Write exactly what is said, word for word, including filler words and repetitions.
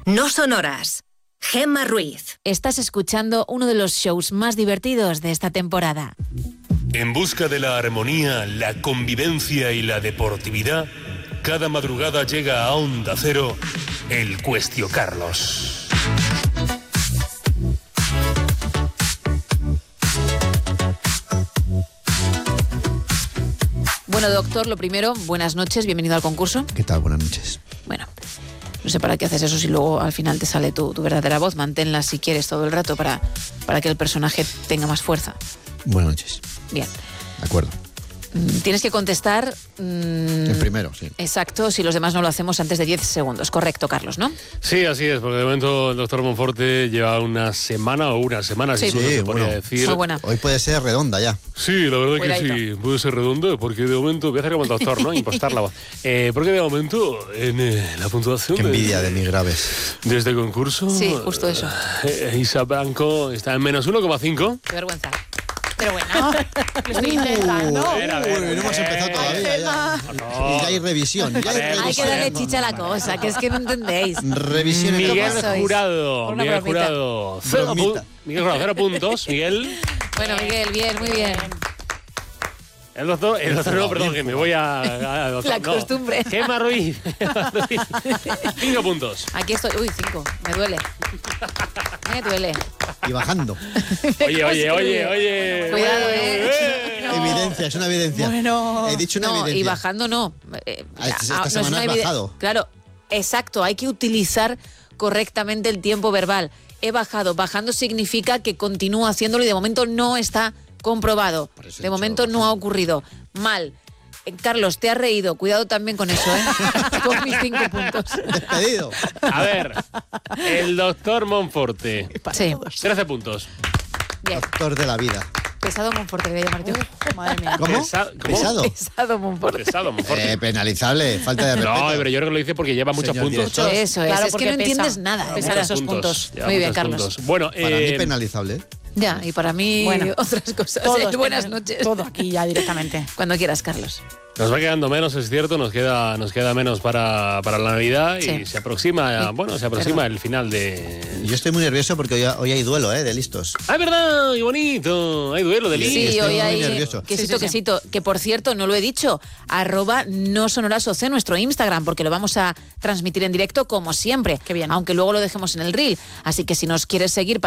No Sonoras. Gemma Ruiz. Estás escuchando uno de los shows más divertidos de esta temporada. En busca de la armonía, la convivencia y la deportividad, cada madrugada llega a Onda Cero el Cuestio Carlos. Bueno, doctor, lo primero, buenas noches, bienvenido al concurso. ¿Qué tal? Buenas noches. Bueno, no sé para qué haces eso si luego al final te sale tu, tu verdadera voz. Manténla si quieres todo el rato para, para que el personaje tenga más fuerza. Buenas noches. Bien. De acuerdo. Tienes que contestar... Mmm, el primero, sí. Exacto, si los demás no lo hacemos antes de diez segundos. Correcto, Carlos, ¿no? Sí, así es, porque de momento el doctor Monforte lleva una semana o una semana, sí, si sí, se bueno, podría decir. Muy buena. Hoy puede ser redonda ya. Sí, la verdad Cuidadito. que sí, puede ser redondo, porque de momento, voy a hacer como el doctor, ¿no? Impostar la voz. Eh, porque de momento, en eh, la puntuación... Qué envidia de, de mis graves. de este concurso... Sí, justo eso. Eh, Isa Branco está en menos uno coma cinco. Qué vergüenza. Pero bueno, lo estoy intentando. A ver, a ver, Uy, no hemos eh, empezado todavía. Ya. No. Y ya hay revisión. Ya hay Hay que Hay que revisión. darle chicha a la cosa, que es que no entendéis. Revisión en Miguel ¿Cómo sois? Jurado, Por una Miguel bromita. Jurado, cero, Bromita. pu- Miguel Jurado, cero puntos, Miguel. Bueno, Miguel, bien, muy bien. El doctor, el doctor, no, perdón, que me voy a... a- a- doctor, La no. costumbre. Gemma Ruiz. Cinco puntos. Aquí estoy. Uy, cinco. Me duele. Me duele. Y bajando. Oye, oye, oye, oye. Cuidado, eh. Evidencia, es una evidencia. Bueno. He dicho una No, evidencia. y bajando no. Eh, Ah, esta- esta ah, no es semana una has evide- bajado. Claro, exacto. Hay que utilizar correctamente el tiempo verbal. He bajado. Bajando significa que continúo haciéndolo y de momento no está comprobado. Por eso he De dicho momento no ha ocurrido. Mal. Eh, Carlos, te has reído. Cuidado también con eso, ¿eh? Con mis cinco puntos. Despedido. A ver, el doctor Monforte. Sí. trece puntos. Bien. Doctor de la vida. Pesado Monforte, voy a llamar yo. Madre mía. ¿Cómo? Pesa- ¿cómo? Pesado. Pesado Monforte. Pesado, Monforte. Eh, penalizable. Falta de respeto. No, pero yo creo que lo dice porque lleva muchos Señor puntos. director. Eso es. Claro, es que porque no pesa. entiendes nada. Pesa Nada. esos puntos. Lleva Muy bien, muchos Carlos. puntos. Bueno, Para eh, mí penalizable. Ya, y para mí Bueno, otras cosas. Todo, Eh, Buenas eh, noches. Todo aquí ya directamente. Cuando quieras, Carlos. nos va quedando menos, es cierto, nos queda, nos queda menos para, para la Navidad Sí. y se aproxima, Sí. bueno, se aproxima Perdón. el final de... Yo estoy muy nervioso porque hoy, hoy hay duelo, ¿eh? De listos. ¡Ah, es verdad! ¡Qué bonito! Hay duelo de Sí, Lee. Sí, estoy hoy muy hay... nervioso. Quesito, Sí, sí, sí. quesito. Que por cierto, no lo he dicho. Arroba no sonoras oc, nuestro Instagram, porque lo vamos a transmitir en directo como siempre. Qué bien. Aunque luego lo dejemos en el reel. Así que si nos quieres seguir...